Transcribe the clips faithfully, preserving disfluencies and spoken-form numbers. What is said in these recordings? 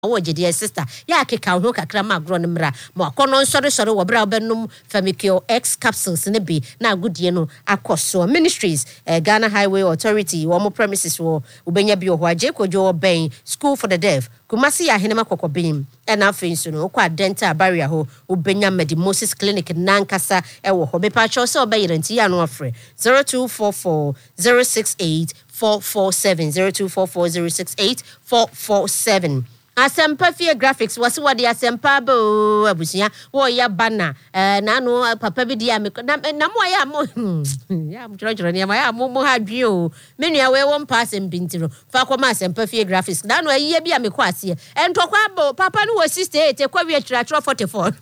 wo gye sister ya keka ho kakra ma agro no mra ma akono nsore sore wo bra obenum Famicure X capsules ne bi na agudie no akoso ministries eh, Ghana Highway Authority wo mo premises wo obenya bi ho agye kojo ben school for the deaf Kumasi ya henema kokobim ena afinso no kwa dental barrier ho obenya Medimosis clinic nankasa ewo ho bepa cho se obeyiranti ya no afre zero two four four zero six eight four four seven zero two four four zero six eight four four seven Asempa Fie Graphics wasi wadi asempa bo abusia wo ya bana eh na no papa bi dia me na na mo ya mo ya mo choro choro ni ma ya mo mo ha dwi o menu ya we won pass mbintiro fa kwa ma Asempa Fie Graphics na no ayi bi a me kwa ase entokwa bo papa no wo sixty-eight kwa wi atira atira forty-four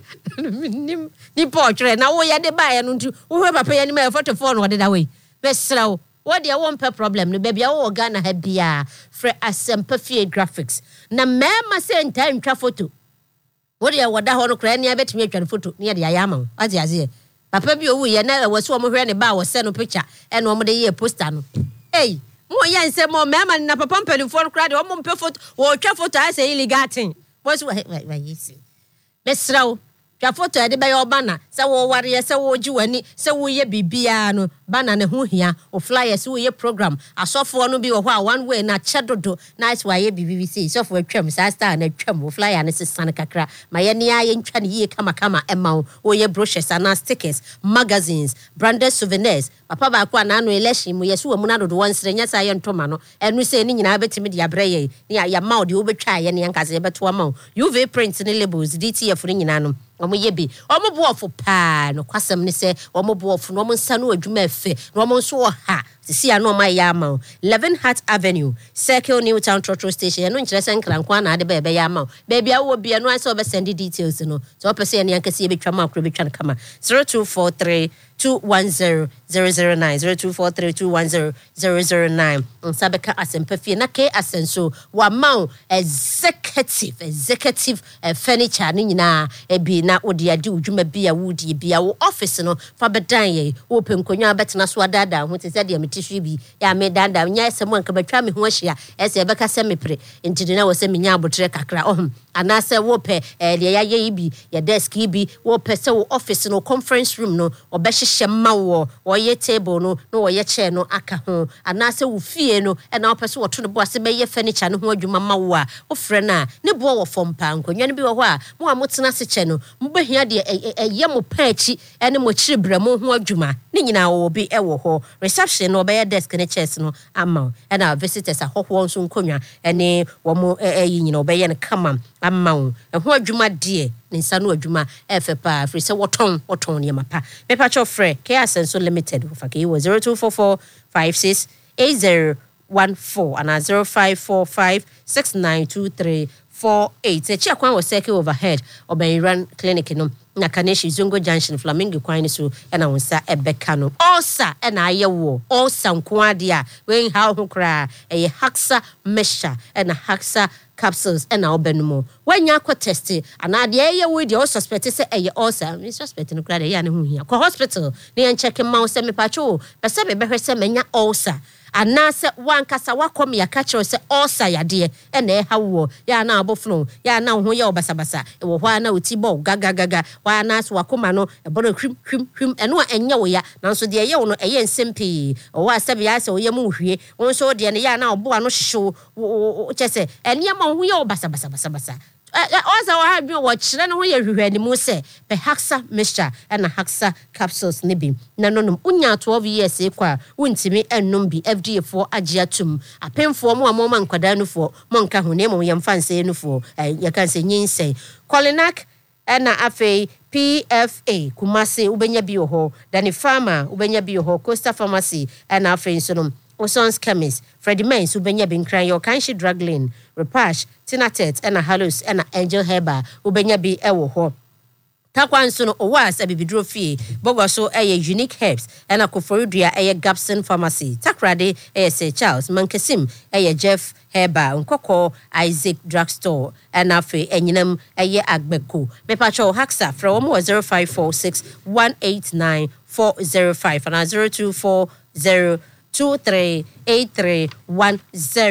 ni ni po choro na wo ya de ba ya no ntu wo papa ya ni ma forty-four no de da we besra o what dia won per problem no baby wo Ghana ha bia fre Asempa Fie Graphics na mema se time twa photo what dia wada ho no kra ne abetimi atwa photo ne dia ya ma ati ase papa bi owu ye na wo so mo hwe ne ba wo se no picture e no mo de ye poster no hey mo ya nse mo mema na papa mpelifo no kra de wo mo mpe photo wo twa photo ase illegal thing wo so wa yesi besrawo twa photo e de be yo bana se wo ware se wo ji wani se wo ye bibia no bana ne ho hia o flyers wo ye program asofo no bi wo ho one way na chedodo nice wa ye bibi say sofo atwam sa star na atwam o flyer ne sesane kakra ma ye ne aye ntwa ne ye kama kama ema o ye brochures and stickers magazines branded souvenirs papa ba kwa na no election mu ye so mu na dodo wonsre nya sa ye ntoma no enu say ni nyina betimi de abrɛ ye ne ya ma o de obetwa ye ne yankase ye beto ama U V print ne labels D T F ne nyina no omo ye bi omo boofo pa no kwasem ne se omo boofo no omo nsa no adwuma efe no omo nso ha sisi ya no ma ya ma eleven Heart Avenue Circle Newtown Trotro Station no nkyerɛ sɛ nkrankwa na ade ba ebe ya ma baby awo bia no anse obesend details no so opese ne yankase ye betwa ma akro betwa kama zero two four three two one zero zero zero nine zero two four three two one zero zero zero nine nsabeka Asempa Fie na ke asenso wa ma executive executive uh, furniture ni nyina e bi na odi ade udwuma bia wudi bia wo office no fa bedan ye wo penkonwa betena so adada ho te sɛ de metishu bi ya me danda nya esem anka betwa me ho ahia ese e beka sɛ mepre ntidi na wo sɛ menya abotre kakra oh ana sɛ wo pe eh de ya ye bi ya desk bi wo pe sɛ wo office no conference room no obɛhyehyɛ ma wo wo ye table no no wo ye chair no aka ho ana sɛ wo fie no e na wo pe sɛ wo to no bo ase be ye furniture no ho adwuma ma wo a wo frɛ na ne bo wo fom pa nkonwa no bi wo ho a mo a motena se che no mbehia de eye mo pa achi ene mo kyire bra mo ho adwuma ne nyina wo bi e wo ho reception no be desk ne chairs no ama e na visitors ahoho nso nkonwa ene wo mo eyi nyina be ye ne kama ama wo e ho adwuma de ne nsa no adwuma e fe pa fri se woton woton ne mapa me pa cho frɛ K Asenso Limited wo fa ke wo zero two four four five six eight zero one four and zero five four five six nine two three four eight e chia kwan wo Circle overhead Obenran clinic no na Kaneshi Zongo Junction Flamingo kwan so e na wonsa ebeka no also e na aye wo also nko ade a wen ha ho kra e Haxa Mesha e na Haxa capsules e na obenumo wanya akọ test ana de eye we de suspect say eye also me suspect no kra de ya ne ho hia ko hospital ne en check ma wo se me pacho be se be behwe se menya ulcer ana se wankasa wakom ya ka kire se ulcer yade e na e hawo ya na abofno ya na ho ya obasabasa e wo hwa na oti bo gagagaga wa na so wakoma no e bono hwim hwim hwim e no enye wo ya nanso de eye wo no eye nsempi o wa se bia se wo ye mu hwie won so de ne ya na obo ano hyehyo chese ene ma ho ya obasabasa basabasa also I have been watching and we are ready Mose pe Haxa Mesha and Haxa capsules nibi na no no unya twelve years e kwa untimi ennom bi F D A for agiatum apemfo mo amoma nkwada no fo monka ho ne mo yemfanse no fo ya kan se nyinsen Colinac na afei P F A Kumasi ubenya bi ho Dani Pharma ubenya bi ho Costa Pharmacy na afei so no Osons Chemist, Freddie Mains, Ubenya bin crying your Kanshi Drug Lane, Repash, Tinatet, and a Halus, and a Angel Heba, Ubenya be ewo ho. Takwan sono owas a bibidro fee, Boba so a unique herbs, and a Koforidria a Gabson Pharmacy, Takrade a say Charles, Mankesim, a Jeff Heba, Nkoko, Isaac Drugstore, and Afe, and Yinam a ye Agbeko, Mepacho Haxa from zero five four six one eight nine four zero five and zero two four zero two three eight three one zero.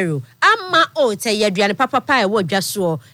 ama o te ye aduane papa pa e wo dwa so